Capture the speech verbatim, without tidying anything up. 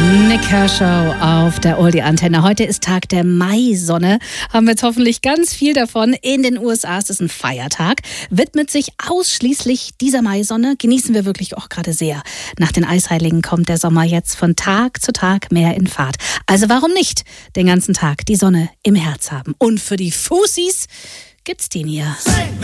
Nick Kershaw auf der Oldie-Antenne. Heute ist Tag der Maisonne. Haben wir jetzt hoffentlich ganz viel davon. In den U S A ist es ein Feiertag. Widmet sich ausschließlich dieser Maisonne. Genießen wir wirklich auch gerade sehr. Nach den Eisheiligen kommt der Sommer jetzt von Tag zu Tag mehr in Fahrt. Also warum nicht den ganzen Tag die Sonne im Herz haben? Und für die Fussis gibt's den hier.